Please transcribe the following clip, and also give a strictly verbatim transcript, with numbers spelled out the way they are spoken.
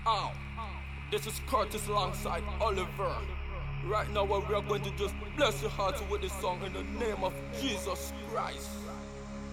Oh, this is Curtis alongside Oliver. Right now, we are going to just bless your heart with this song in the name of Jesus Christ.